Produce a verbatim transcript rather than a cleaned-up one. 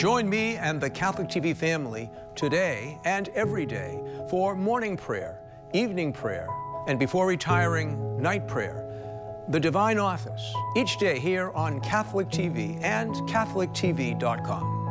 Join me and the Catholic T V family today and every day for morning prayer, evening prayer, and before retiring, night prayer. The Divine Office, each day here on Catholic T V and Catholic T V dot com.